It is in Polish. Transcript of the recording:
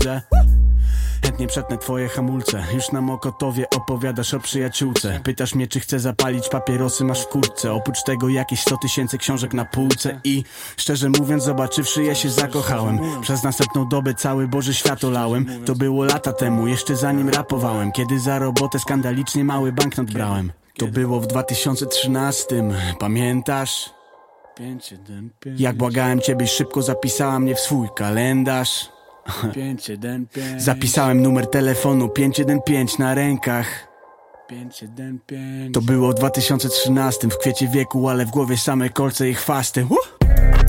kurde. Chętnie przetnę twoje hamulce. Już na Mokotowie opowiadasz o przyjaciółce. Pytasz mnie, czy chcę zapalić papierosy, masz w kurtce. Oprócz tego jakieś 100 000 książek na półce. I szczerze mówiąc, zobaczywszy je się zakochałem. Przez następną dobę cały Boży świat olałem. To było lata temu, jeszcze zanim rapowałem. Kiedy za robotę skandalicznie mały banknot brałem. To było w 2013, pamiętasz? Jak błagałem ciebie, szybko zapisała mnie w swój kalendarz. 515. Zapisałem numer telefonu 515 na rękach. 515. To było w 2013, w kwiecie wieku, ale w głowie same kolce i chwasty.